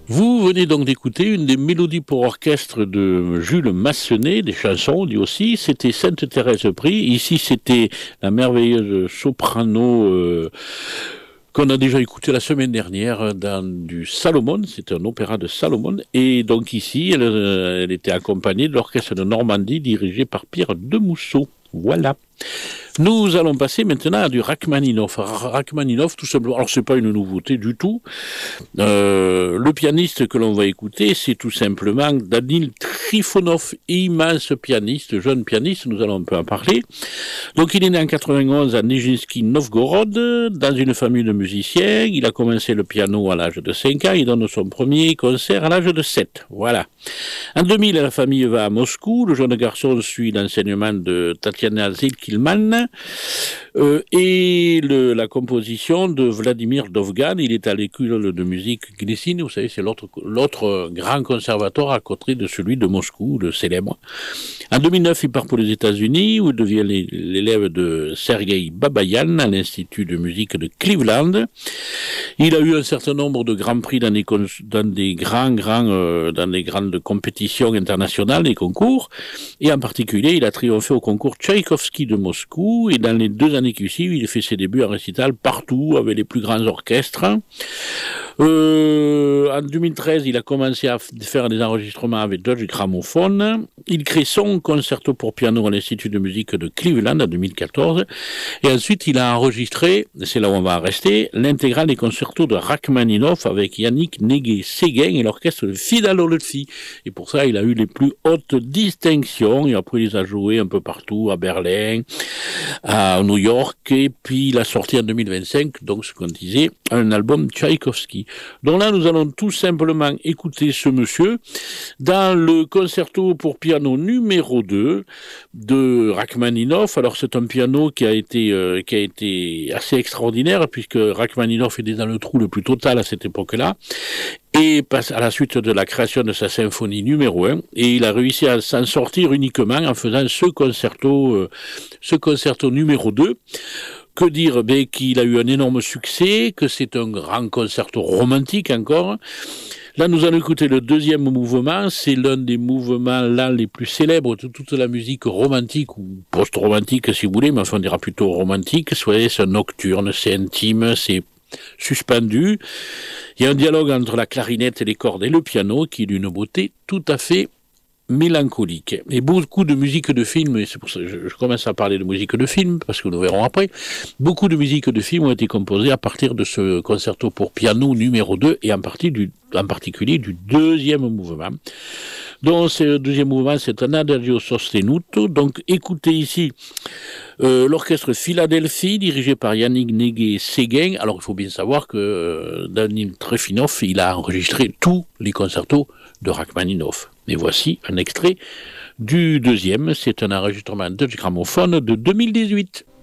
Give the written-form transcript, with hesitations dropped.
Vous venez donc d'écouter une des mélodies pour orchestre de Jules Massenet, des chansons, on dit aussi, c'était Sainte-Thérèse Pris. Ici, c'était la merveilleuse soprano qu'on a déjà écoutée la semaine dernière dans du Salomon, c'était un opéra de Salomon. Et donc ici, elle était accompagnée de l'orchestre de Normandie dirigé par Pierre Demousseau. Voilà. Nous allons passer maintenant à du Rachmaninov. Rachmaninov, tout simplement, alors c'est pas une nouveauté du tout. Le pianiste que l'on va écouter, c'est tout simplement Danil Trifonov, immense pianiste, jeune pianiste, nous allons un peu en parler. Donc il est né en 91 à Nijinski Novgorod, dans une famille de musiciens. Il a commencé le piano à l'âge de 5 ans, il donne son premier concert à l'âge de 7. Voilà. En 2000, la famille va à Moscou, le jeune garçon suit l'enseignement de Tatiana Zilkilman et la composition de Vladimir Dovgan. Il est à l'école de musique Glissine, vous savez, c'est l'autre grand conservatoire à côté de celui de Moscou, le célèbre. En 2009, il part pour les États-Unis, où il devient l'élève de Sergei Babayan à l'Institut de musique de Cleveland. Il a eu un certain nombre de grands prix dans des grandes compétitions internationales, des concours, et en particulier, il a triomphé au concours Tchaïkovski de Moscou, et dans les 2 années qui suivent, il fait ses débuts en récital partout, avec les plus grands orchestres. En 2013, il a commencé à faire des enregistrements avec Deutsche Grammophon. Il crée son concerto pour piano à l'Institut de musique de Cleveland en 2014. Et ensuite, il a enregistré, c'est là où on va en rester, l'intégrale des concertos de Rachmaninov avec Yannick Négué-Séguin et l'orchestre de Philadelphie. Et pour ça, il a eu les plus hautes distinctions. Et après, il les a joués un peu partout, à Berlin, à New York. Et puis, il a sorti en 2025, donc ce qu'on disait, un album Tchaïkovski. Donc là, nous allons tout simplement écouter ce monsieur dans le concerto pour piano numéro 2 de Rachmaninov. Alors c'est un piano qui a été assez extraordinaire puisque Rachmaninov était dans le trou le plus total à cette époque-là et passe à la suite de la création de sa symphonie numéro 1 et il a réussi à s'en sortir uniquement en faisant ce concerto numéro 2. Que dire? Qu'il a eu un énorme succès, que c'est un grand concerto romantique encore. Là, nous allons écouter le deuxième mouvement. C'est l'un des mouvements là les plus célèbres de toute la musique romantique ou post-romantique, si vous voulez, mais enfin on dira plutôt romantique. C'est nocturne, c'est intime, c'est suspendu. Il y a un dialogue entre la clarinette et les cordes et le piano qui est d'une beauté tout à fait mélancolique. Et beaucoup de musique de film, et c'est pour ça que je commence à parler de musique de film, parce que nous verrons après, beaucoup de musique de film ont été composées à partir de ce concerto pour piano numéro 2, et en particulier du deuxième mouvement. Donc, ce deuxième mouvement, c'est un adagio sostenuto. Donc, écoutez ici l'orchestre Philadelphie, dirigé par Yannick Négué-Séguin. Alors, il faut bien savoir que Danil Trifonov, il a enregistré tous les concertos de Rachmaninov. Et voici un extrait du deuxième. C'est un enregistrement de Grammophone de 2018.